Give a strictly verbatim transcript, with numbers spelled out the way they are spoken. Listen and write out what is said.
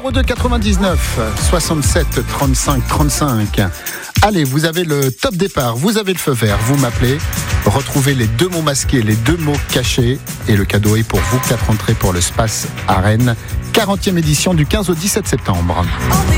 zéro deux quatre-vingt-dix-neuf soixante-sept trente-cinq trente-cinq. Allez, vous avez le top départ, vous avez le feu vert, vous m'appelez. Retrouvez les deux mots masqués, les deux mots cachés. Et le cadeau est pour vous, quatre entrées pour le Space à Rennes. quarantième édition du quinze au dix-sept septembre.